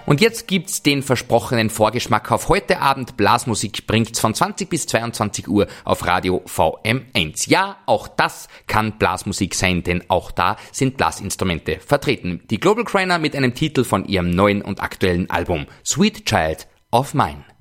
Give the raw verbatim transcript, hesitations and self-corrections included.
Und jetzt gibt's den versprochenen Vorgeschmack auf heute Abend. Blasmusik bringt's von zwanzig bis zweiundzwanzig Uhr auf Radio V M eins. Ja, auch das kann Blasmusik sein, denn auch da sind Blasinstrumente vertreten. Die Global Craner mit einem Titel von ihrem neuen und aktuellen Album Sweet Child of Mine.